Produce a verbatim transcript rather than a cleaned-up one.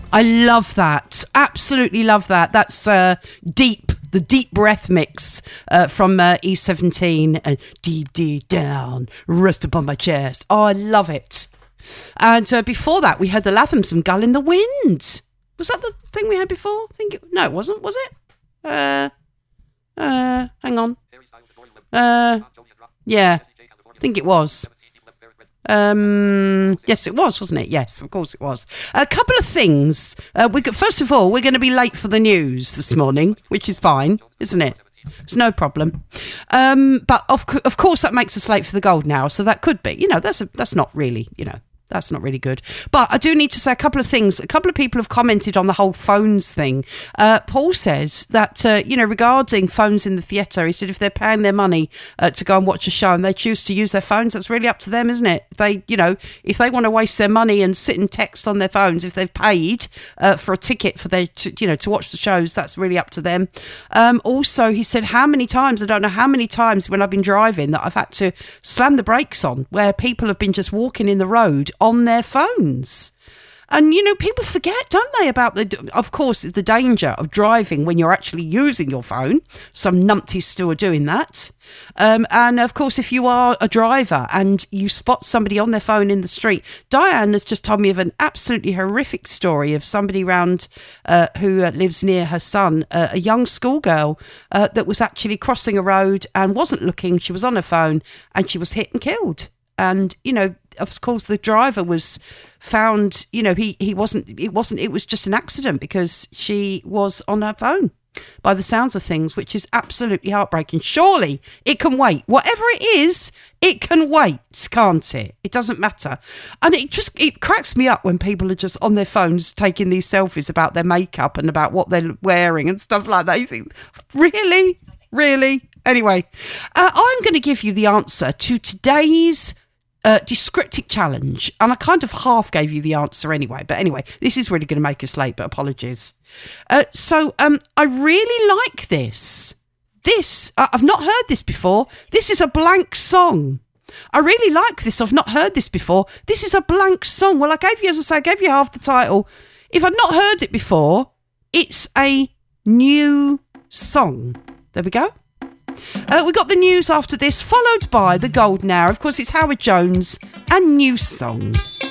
I love that. Absolutely love that. That's uh, deep. The deep breath mix uh, from uh, E seventeen. Uh, deep, deep down, rest upon my chest. Oh, I love it. And uh, before that, we had the Latham's and Gull in the Wind. Was that the thing we had before? I think it, no, it wasn't. Was it? Uh, uh, hang on. Uh, yeah, I think it was. Um, yes, it was, wasn't it? Yes, of course it was. A couple of things. Uh, we got, first of all, we're going to be late for the news this morning, which is fine, isn't it? It's no problem. Um, but of co- of course, that makes us late for the Golden Hour, so that could be, you know, that's a, that's not really, you know. That's not really good. But I do need to say a couple of things. A couple of people have commented on the whole phones thing. Uh, Paul says that, uh, you know, regarding phones in the theatre, he said if they're paying their money uh, to go and watch a show and they choose to use their phones, that's really up to them, isn't it? They, you know, if they want to waste their money and sit and text on their phones, if they've paid uh, for a ticket for their, to, you know, to watch the shows, that's really up to them. Um, also, he said how many times, I don't know how many times when I've been driving that I've had to slam the brakes on where people have been just walking in the road on their phones. And, you know, people forget, don't they, about the, of course, the danger of driving when you're actually using your phone. Some numpties still are doing that. Um, and, of course, if you are a driver and you spot somebody on their phone in the street, Diane has just told me of an absolutely horrific story of somebody round uh, who uh, lives near her son, uh, a young schoolgirl uh, that was actually crossing a road and wasn't looking. She was on her phone and she was hit and killed. And, you know, of course, the driver was found, you know, he, he wasn't, it wasn't, it was just an accident because she was on her phone by the sounds of things, which is absolutely heartbreaking. Surely it can wait. Whatever it is, it can wait, can't it? It doesn't matter. And it just, it cracks me up when people are just on their phones taking these selfies about their makeup and about what they're wearing and stuff like that. You think, really? Really? Anyway, uh, I'm going to give you the answer to today's Uh, descriptic challenge, and I kind of half gave you the answer anyway, but anyway, this is really going to make us late, but apologies. Uh, so um, I really like this. This, uh, I've not heard this before. This is a blank song. I really like this. I've not heard this before. This is a blank song. Well, I gave you, as I say, I gave you half the title. If I'd not heard it before, it's a new song. There we go. Uh, we got the news after this, followed by the Golden Hour. Of course, it's Howard Jones and New Song.